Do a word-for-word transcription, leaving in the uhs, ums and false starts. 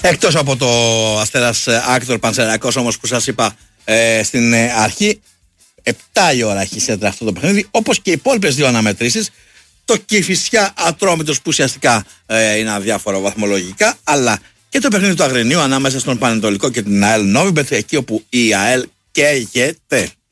Εκτός από το Αστέρας Άκτορ Πανσεραϊκός όμως που σας είπα ε, στην ε, αρχή, επτά η ώρα έχει σέντρα αυτό το παιχνίδι, όπως και οι υπόλοιπες δύο αναμετρήσεις. Το Κηφισιά Ατρόμητος που ουσιαστικά ε, είναι αδιάφορο βαθμολογικά, αλλά και το παιχνίδι του Αγρινίου ανάμεσα στον Πανετολικό και την ΑΕΛ Νόβιμπετ, εκεί όπου η ΑΕΛ καίγεται.